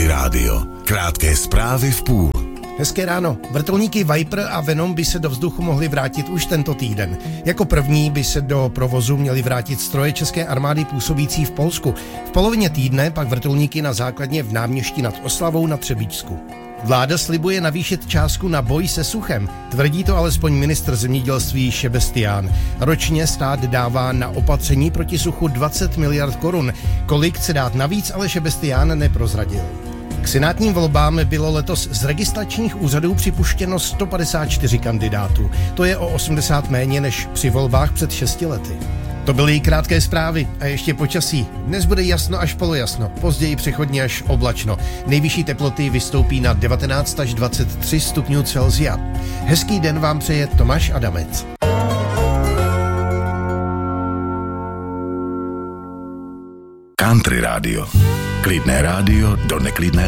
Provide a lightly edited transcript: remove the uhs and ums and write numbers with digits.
rádio. Krátké zprávy v půl. Hezké ráno. Vrtulníky Viper a Venom by se do vzduchu mohly vrátit už tento týden. Jako první by se do provozu měly vrátit stroje české armády působící v Polsku. V polovině týdne pak vrtulníky na základně v Náměšti nad Oslavou na Třebíčsku. Vláda slibuje navýšit částku na boj se suchem. Tvrdí to alespoň ministr zemědělství Šebestián. Ročně stát dává na opatření proti suchu 20 miliard korun. Kolik chce dát navíc, ale Šebestián neprozradil. K senátním volbám bylo letos z registračních úřadů připuštěno 154 kandidátů. To je o 80 méně než při volbách před 6 lety. To byly krátké zprávy a ještě počasí. Dnes bude jasno až polojasno, později přechodně až oblačno. Nejvyšší teploty vystoupí na 19 až 23 stupňů Celsia. Hezký den vám přeje Tomáš Adamec. Country rádio. Klidné rádio do neklidné